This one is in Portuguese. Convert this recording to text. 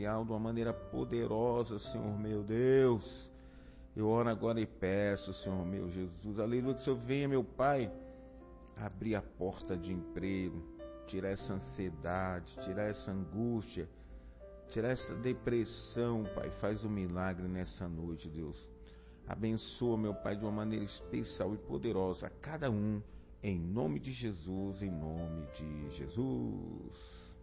especial, de uma maneira poderosa, Senhor meu Deus. Eu oro agora e peço, Senhor meu Jesus, aleluia, que o Senhor venha, meu Pai, abrir a porta de emprego, tirar essa ansiedade, tirar essa angústia, tirar essa depressão, Pai. Faz um milagre nessa noite, Deus. Abençoa, meu Pai, de uma maneira especial e poderosa a cada um, em nome de Jesus, em nome de Jesus.